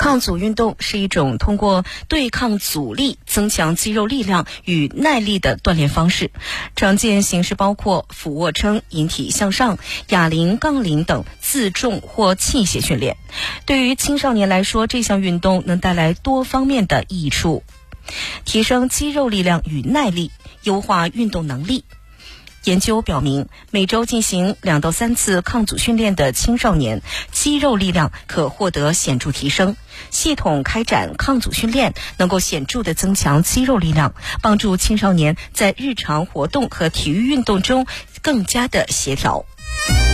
抗阻运动是一种通过对抗阻力、增强肌肉力量与耐力的锻炼方式。常见形式包括俯卧撑、引体向上、哑铃、杠铃等自重或器械训练。对于青少年来说，这项运动能带来多方面的益处，提升肌肉力量与耐力，优化运动能力。研究表明，每周进行2到3次抗阻训练的青少年，肌肉力量可获得显著提升。系统开展抗阻训练，能够显著地增强肌肉力量，帮助青少年在日常活动和体育运动中更加的协调。